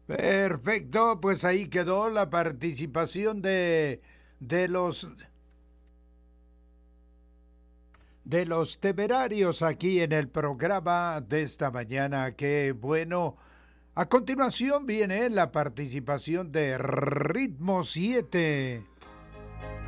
Perfecto, pues ahí quedó la participación de los de los temerarios aquí en el programa de esta mañana. Qué bueno. A continuación viene la participación de Ritmo 7.